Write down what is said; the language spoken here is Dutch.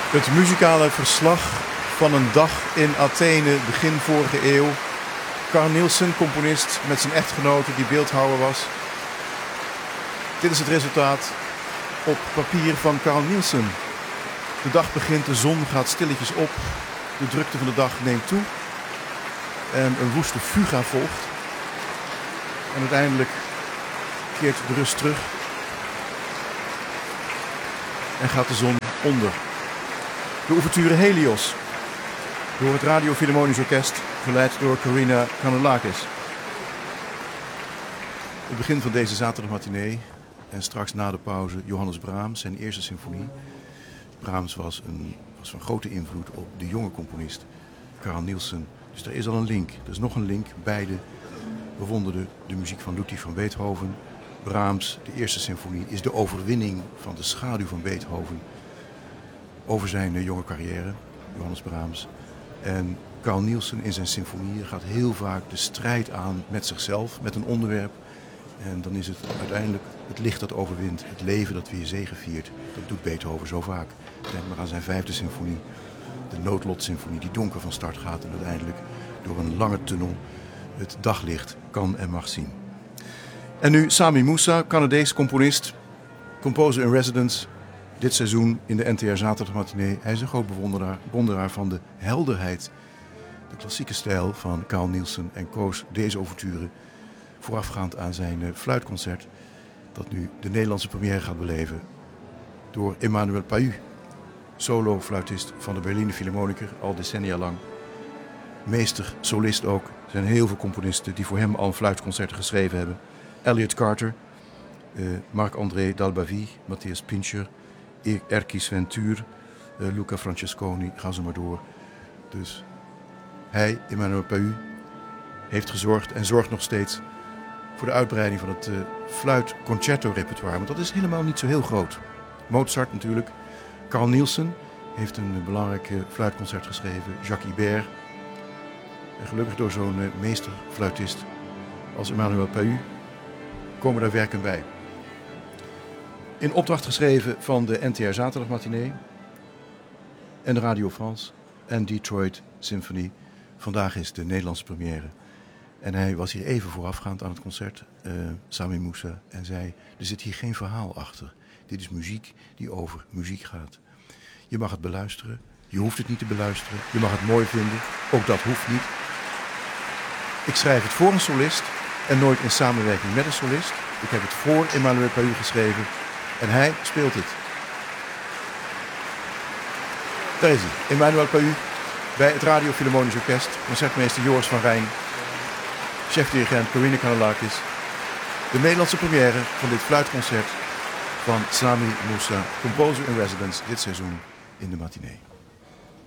Het muzikale verslag van een dag in Athene begin vorige eeuw. Carl Nielsen, componist met zijn echtgenote die beeldhouwer was. Dit is het resultaat op papier van Carl Nielsen. De dag begint, de zon gaat stilletjes op. De drukte van de dag neemt toe. En een woeste fuga volgt. En uiteindelijk keert de rust terug. En gaat de zon onder. De ouverture Helios. Door het Radio Philharmonisch Orkest, geleid door Corina Kanellakis. Het begin van deze zaterdagmatinee en straks na de pauze Johannes Brahms, zijn eerste symfonie. Brahms was van grote invloed op de jonge componist Carl Nielsen. Dus er is al een link. Er is nog een link. Beide bewonderden de muziek van Ludwig van Beethoven. Brahms, de eerste symfonie, is de overwinning van de schaduw van Beethoven over zijn jonge carrière, Johannes Brahms. En Carl Nielsen in zijn symfonieën gaat heel vaak de strijd aan met zichzelf, met een onderwerp. En dan is het uiteindelijk het licht dat overwint, het leven dat weer zegeviert. Dat doet Beethoven zo vaak. Denk maar aan zijn vijfde symfonie, de noodlotsymfonie, die donker van start gaat en uiteindelijk door een lange tunnel het daglicht kan en mag zien. En nu Sami Moussa, Canadees componist, composer in residence. Dit seizoen in de NTR Zaterdagmatinee. Hij is een groot bewonderaar van de helderheid, de klassieke stijl van Carl Nielsen en koos deze ouverture voorafgaand aan zijn fluitconcert, dat nu de Nederlandse première gaat beleven door Emmanuel Pahud, solo-fluitist van de Berliner Philharmoniker, al decennia lang. Meester, solist ook. Er zijn heel veel componisten die voor hem al fluitconcerten geschreven hebben. Elliot Carter, Marc-André Dalbavie, Matthias Pincher, Erkki Sventuur, Luca Francesconi, ga zo maar door. Dus hij, Emmanuel Pahud, heeft gezorgd en zorgt nog steeds voor de uitbreiding van het fluitconcerto-repertoire. Want dat is helemaal niet zo heel groot. Mozart natuurlijk. Carl Nielsen heeft een belangrijk fluitconcert geschreven. Jacques Ibert. En gelukkig door zo'n meesterfluitist als Emmanuel Pahud komen daar werken bij. In opdracht geschreven van de NTR Zaterdagmatinee en de Radio France en Detroit Symphony. Vandaag is de Nederlandse première. En hij was hier even voorafgaand aan het concert, Sami Moussa, en zei: er zit hier geen verhaal achter. Dit is muziek die over muziek gaat. Je mag het beluisteren, je hoeft het niet te beluisteren. Je mag het mooi vinden, ook dat hoeft niet. Ik schrijf het voor een solist en nooit in samenwerking met een solist. Ik heb het voor Emmanuel Pahud geschreven en hij speelt het. Daar is hij, Emmanuel Pahud, bij het Radio Philharmonisch Orkest, concertmeester Joris van Rijn, chef-dirigent Corina Kanellakis. De Nederlandse première van dit fluitconcert van Sami Moussa, composer in residence dit seizoen in de matinee.